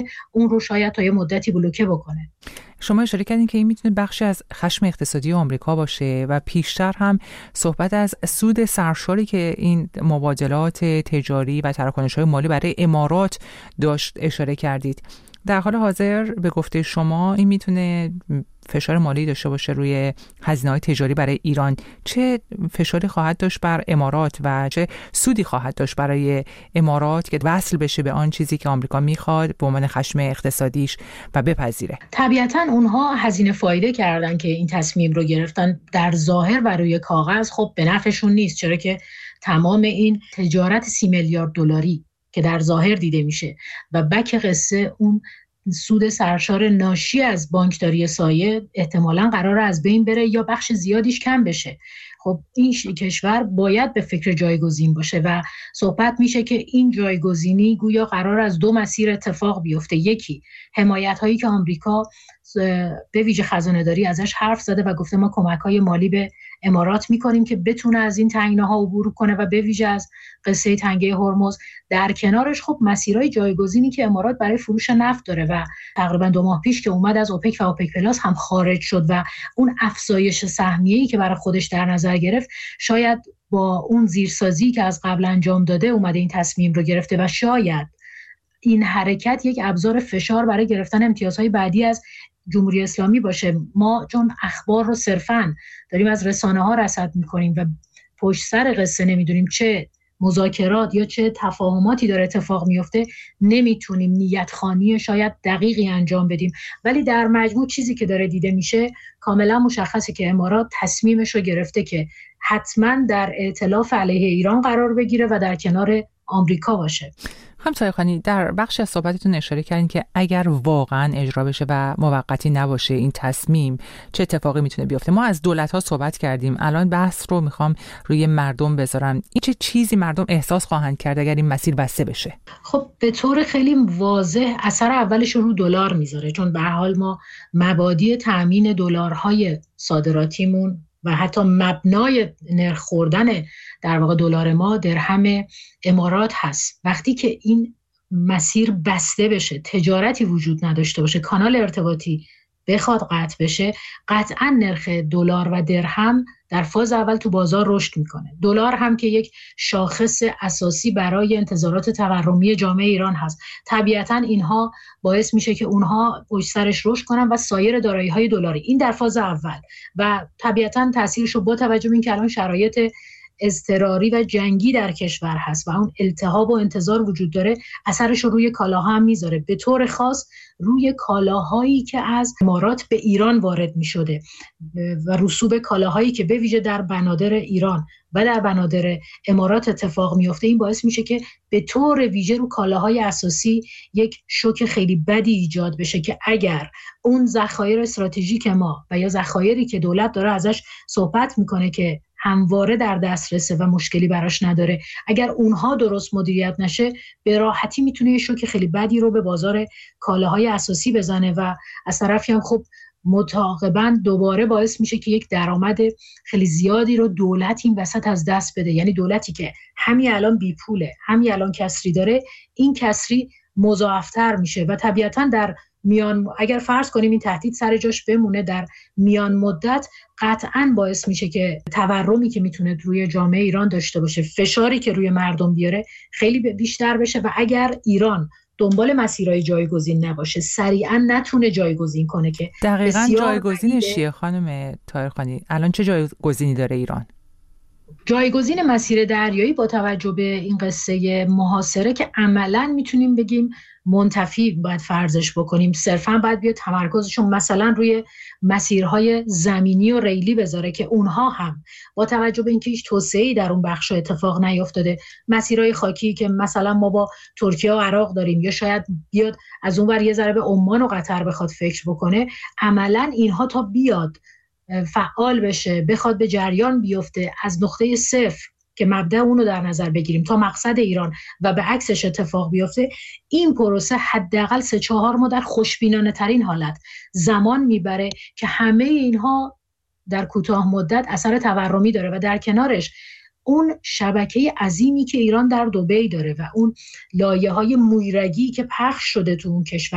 اون رو شاید تا یه مدتی بلوکه بکنه. شما اشاره کردین که این میتونه بخشی از خشم اقتصادی آمریکا باشه و پیشتر هم صحبت از سود سرشاری که این مبادلات تجاری و تراکنش‌های مالی برای امارات داشت اشاره کردید. در حال حاضر به گفته شما این میتونه فشار مالی داشته باشه روی هزینه‌های تجاری برای ایران. چه فشاری خواهد داشت بر امارات و چه سودی خواهد داشت برای امارات که وصل بشه به آن چیزی که آمریکا میخواد به عنوان خشم اقتصادیش و بپذیره؟ طبیعتاً اونها هزینه فایده کردن که این تصمیم رو گرفتن. در ظاهر و روی کاغذ خب به نفعشون نیست، چرا که تمام این تجارت 30 میلیارد دلاری که در ظاهر دیده میشه و بک قصه اون سود سرشار ناشی از بانکداری سایه احتمالاً قراره از بین بره یا بخش زیادیش کم بشه. خب این کشور باید به فکر جایگزین باشه و صحبت میشه که این جایگزینی گویا قرار از دو مسیر اتفاق بیفته. یکی حمایت هایی که آمریکا به ویژه خزانه‌داری ازش حرف زده و گفته ما کمک‌های مالی به امارات میکنیم که بتونه از این تنگناها عبور کنه و به ویژه از قصه تنگه هرمز. در کنارش خب مسیرهای جایگزینی که امارات برای فروش نفت داره و تقریبا 2 ماه پیش که اومد از اوپک و اوپک پلاس هم خارج شد و اون افزایش سهمیه‌ای که برای خودش در نظر گرفت شاید با اون زیرسازی که از قبل انجام داده اومده این تصمیم رو گرفته و شاید این حرکت یک ابزار فشار برای گرفتن امتیازهای بعدی از جمهوری اسلامی باشه. ما چون اخبار رو صرفاً داریم از رسانه‌ها رصد می‌کنیم و پشت سر قصه نمی‌دونیم چه مذاکرات یا چه تفاهماتی داره اتفاق میفته، نمیتونیم نیت‌خوانی شاید دقیقی انجام بدیم. ولی در مجموع چیزی که داره دیده میشه کاملا مشخصه که امارات تصمیمش رو گرفته که حتما در ائتلاف علیه ایران قرار بگیره و در کنار آمریکا باشه. خانم طایقانی، در بخش از صحبتتون اشاره کردین که اگر واقعا اجرا بشه و موقتی نباشه این تصمیم چه اتفاقی میتونه بیفته. ما از دولت‌ها صحبت کردیم، الان بحث رو میخوام روی مردم بذارم. این چه چیزی مردم احساس خواهند کرد اگر این مسیر بسته بشه؟ خب به طور خیلی واضح اثر اولش رو دلار میذاره، چون به هر حال ما مبادی تامین دلارهای صادراتیمون و حتی مبنای نرخ خوردن در واقع دلار ما درهم امارات هست. وقتی که این مسیر بسته بشه، تجارتی وجود نداشته باشه، کانال ارتباطی بخواد قطع بشه، قطعا نرخ دلار و درهم در فاز اول تو بازار رشد میکنه. دلار هم که یک شاخص اساسی برای انتظارات تورمی جامعه ایران هست، طبیعتا اینها باعث میشه که اونها پشت سرش رشد کنن و سایر دارایی‌های دلاری. این در فاز اول و طبیعتا تاثیرش رو با توجه به اینکه الان شرایط اضطراری و جنگی در کشور هست و اون التهاب و انتظار وجود داره، اثرش رو روی کالاها هم میذاره، به طور خاص روی کالاهایی که از امارات به ایران وارد میشده و رسوب کالاهایی که به ویژه در بنادر ایران و در بنادر امارات اتفاق میفته. این باعث میشه که به طور ویژه رو کالاهای اساسی یک شوک خیلی بدی ایجاد بشه که اگر اون ذخایر استراتژیک ما و یا ذخایری که دولت داره ازش صحبت میکنه که همواره در دسترسه و مشکلی براش نداره، اگر اونها درست مدیریت نشه به راحتی میتونه یه شوک خیلی بدی رو به بازار کالاهای اساسی بزنه و از طرفی هم خب متعاقباً دوباره باعث میشه که یک درآمد خیلی زیادی رو دولت این وسط از دست بده. یعنی دولتی که همین الان بی پوله، همین الان کسری داره، این کسری مضاعفتر میشه و طبیعتاً در میان اگر فرض کنیم این تهدید سر جاش بمونه، در میان مدت قطعاً باعث میشه که تورمی که میتونه روی جامعه ایران داشته باشه، فشاری که روی مردم بیاره خیلی بیشتر بشه و اگر ایران دنبال مسیرهای جایگزین نباشه، سریعا نتونه جایگزین کنه که دقیقاً جایگزینش چیه خانم طایقانی؟ الان چه جایگزینی داره ایران؟ جایگزین مسیر دریایی با توجه به این قصه محاصره که عملاً میتونیم بگیم منتفی باید فرضش بکنیم، صرفاً باید بیاد تمرکزشون مثلا روی مسیرهای زمینی و ریلی بذاره که اونها هم با توجه به اینکه هیچ توسعه‌ای در اون بخش اتفاق نیفتاده، مسیرهای خاکی که مثلا ما با ترکیه و عراق داریم یا شاید بیاد از اون ور یه ذره به عمان و قطر بخواد فکر بکنه، عملاً اینها تا بیاد فعال بشه، بخواد به جریان بیفته از نقطه صفر که مبدأ اونو در نظر بگیریم تا مقصد ایران و به عکسش اتفاق بیفته، این پروسه حداقل 3-4 ماه در خوشبینانه ترین حالت زمان میبره که همه اینها در کوتاه مدت اثر تورمی داره و در کنارش اون شبکه عظیمی که ایران در دبی داره و اون لایه‌های مویرگی که پخش شده تو اون کشور